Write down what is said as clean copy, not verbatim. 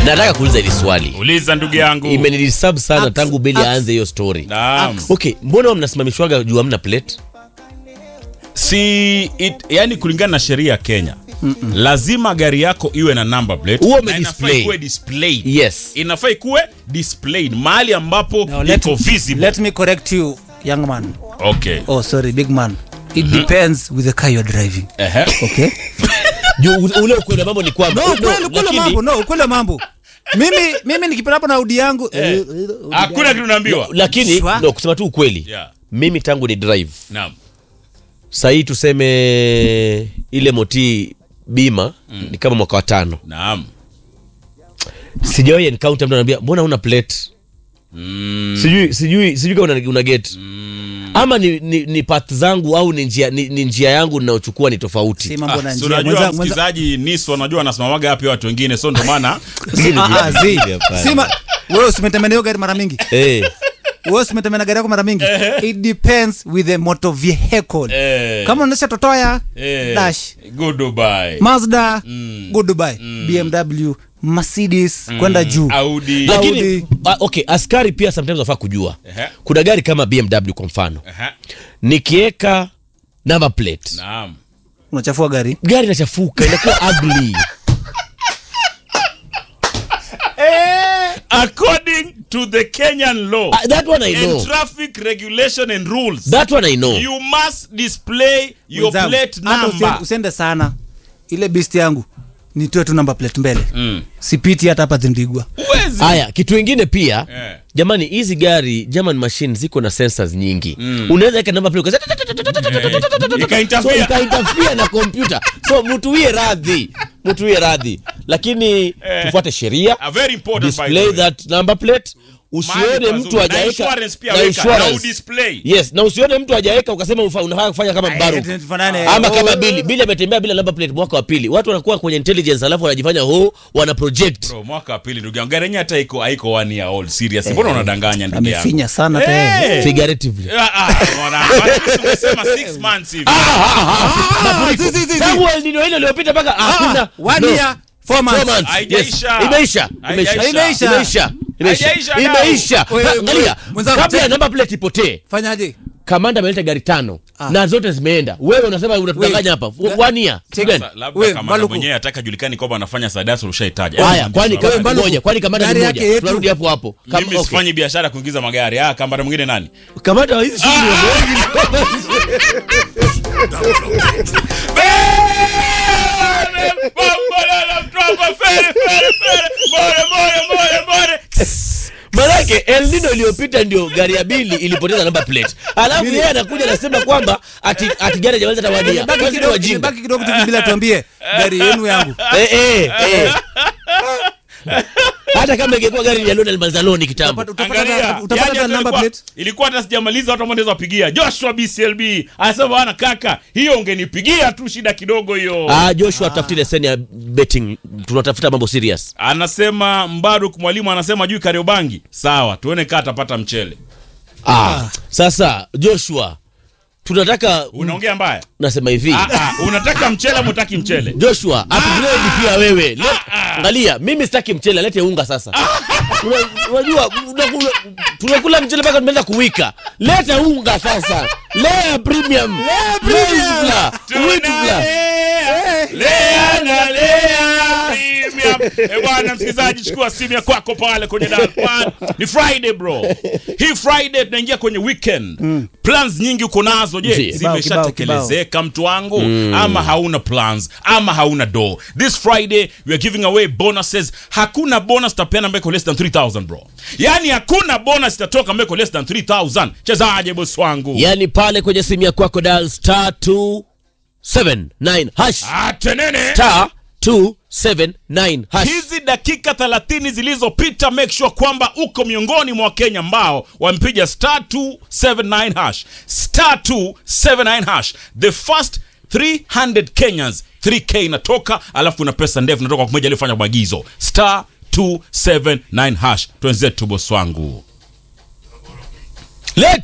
Nataka kuuliza hili swali. Uliza ndugu yangu. Imenidisturb sana tangu Beli aanze hiyo story. Naam. Okay, mbona mnasimamishwaga juu hamna plate? Yani kulingana na sheria ya Kenya. Lazima gari yako iwe na number plate. Inafaa ikuwe displayed. Yes. Inafaa ikuwe displayed mahali ambapo iko visible. Let me correct you, young man. Okay. Oh, sorry, big man. It depends with the car you're driving. Okay? Ule ukweli mambo ni kwamba ukweli mambo. Mimi nikipita hapo na Audi yangu hakuna kitu naambiwa. Lakini kusema tu ukweli. Yeah. Mimi tangu ni drive. Naam. Sasa tuseme ile moti bima ni kama mwaka wa 5. Naam. Sijawahi encounter mtu ananiambia mbona una plate? Sijui kama una get. Ama ni path zangu au ni njia yangu ninayochukua ni tofauti. Si mambo na njia. Unajua msikizaji Niso anajua anasimamaga wapi watu wengine, so ndo maana Sima wewe usimetemene gari mara mingi. Wewe usimetemene gari yako mara mingi. It depends with the motor vehicle. Kama unaendesha Toyota, Dash, Goodbye. Mazda, Goodbye. BMW, Mercedes, kwenda juu. Audi. Lakini okay, askari pia sometimes wafaa kujua. Kuna gari kama BMW kwa mfano. Nikiweka number plate. Naam. Unachafua gari. Gari inachafuka, inakuwa ugly. According to the Kenyan law, that one I know. And traffic regulation and rules. That one I know. You must display your plate number. Usende sana. Ile beast yangu nitoe tu number plate mbele. Sipiti hata hapa Zindigwa. Haya, kitu kingine pia, jamani hizi gari German machine ziko na sensors nyingi. Unaweza weka number plate ikainterfere na computer. So mtuwie radhi. Lakini tufuate sheria. Very important. Display that number plate. Usione mtu hajaweka na insurance display. Yes, na usione mtu hajaweka ukasema unafaa kufanya kama Mbaru. Ama kama Billy ametembea bila number plate mwaka wa pili. Watu wanakuwa kwenye intelligence alafu wanajifanya wana project. Bro, mwaka wa pili ndugu yangu. Gari yenyewe hata haiko 1 year old. Serious. Mbona unadanganya ndugu yangu? Amefinya sana tena. Figuratively. Umesema 6 months hivi. Tangu ndio ile iliyopita mpaka hakuna 1 year 4 months. Imeisha. Angalia, kabla ya number plate ipotee. Fanyaje? Kamanda ameleta gari 5 na zote zimeenda. Wewe unasema unatudanganya hapa. 1 year. Labda kamanda mwenyewe ataka julikani kwamba anafanya sadasa ulishaitaja. Haya, kwani kamanda ni mmoja. Tunarudi hapo. Mimi sifanyi biashara kuingiza magari. Kamanda mwingine nani? Kamanda wa hizi shughuli. Malaki El Nino iliyopita ndio gari ya Billy ilipoteza number plate. Alafu yeye anakuja anasema kwamba ati gari hajaweza tawadia. Baki kidogo tu bila tuambie gari yenu yangu. Hata kama ingekuwa gari ya Lionel Manzaloni kitambo. Utapata number plate. Ilikuwa hata sijamaliza watu wanaweza kupigia. Joshua BCLB anasema bwana kaka, hiyo ungenipigia tu shida kidogo hiyo. Joshua tafuti leseni ya betting. Tunatafuta mambo serious. Anasema Mbaruk mwalimu anasema juu Kariobangi. Sawa, tuone kama atapata mchele. Sasa Joshua tunataka unaongea mbaya. Nasema hivi. Unataka mchele mutaki mchele. Joshua, upgrade pia wewe. Angalia, mimi sitaki mchele, lete unga sasa. Unajua tunakula mchele mpaka tumeanza kuwika. Leta unga sasa. Lea premium. Lea premium. Bwana msikilizaji, chukua simu ya kwako pale kwenye dial pad. Ni Friday bro. Hii Friday tunaingia kwenye weekend. Plans nyingi uko nazo, je? Zimeshatekelezeka mtu wangu? Ama hauna plans? Ama hauna do? This Friday we are giving away bonuses. Hakuna bonus tapena mbeko less than 3,000 bro. Yani hakuna bonus itatoka mbeko less than 3,000. Chezaje boss wangu? Yani pale kwenye simu ya kwako dial *279 hash. Tenene. *279 hash. Hizi dakika 30 zilizopita make sure kwamba uko miongoni mwa Kenya ambao wampiga *279 hash. *279 hash. The first 300 Kenyans 3K inatoka, alafu na pesa ndefu inatoka kwa mmoja aliyefanya maagizo. *279 hash. Tuanze tu boss wangu. Leta